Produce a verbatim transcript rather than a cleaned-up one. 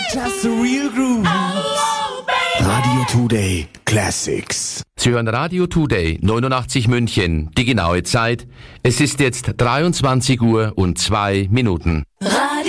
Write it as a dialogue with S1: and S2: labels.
S1: Just the real groove. Radio Today Classics.
S2: Sie hören Radio Today neunundachtzig München. Die genaue Zeit. Es ist jetzt dreiundzwanzig Uhr und zwei Minuten.
S3: Radio